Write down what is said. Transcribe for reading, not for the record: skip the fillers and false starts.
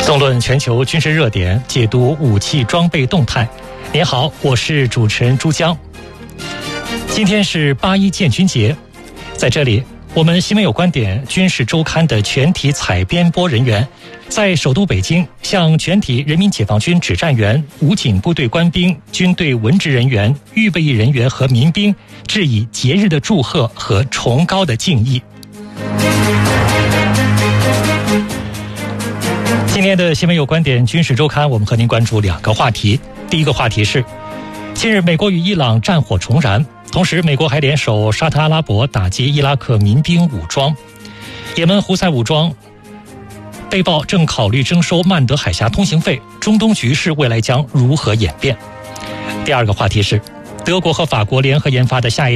纵论全球军事热点，解读武器装备动态。您好，我是主持人朱江。今天是8·1建军节，在这里，我们新闻有观点军事周刊的全体采编播人员，在首都北京向全体人民解放军指战员、武警部队官兵、军队文职人员、预备役人员和民兵致以节日的祝贺和崇高的敬意。今天的新闻有观点军事周刊，我们和您关注2个话题。第一个话题是，近日美国与伊朗战火重燃，同时美国还联手沙特阿拉伯打击伊拉克民兵武装。也门胡塞武装被曝正考虑征收曼德海峡通行费，中东局势未来将如何演变？第二个话题是，德国和法国联合研发的下一